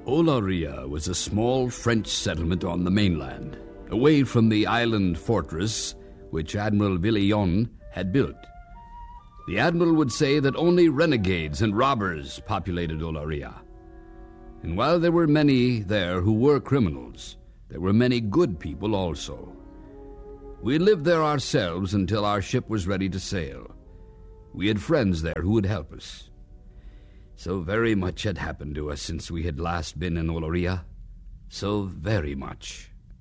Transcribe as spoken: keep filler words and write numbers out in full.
Olaria was a small French settlement on the mainland, away from the island fortress which Admiral Villillon had built. The admiral would say that only renegades and robbers populated Olaria. And while there were many there who were criminals, there were many good people also. We lived there ourselves until our ship was ready to sail. We had friends there who would help us. So very much had happened to us since we had last been in Olaria. So very much.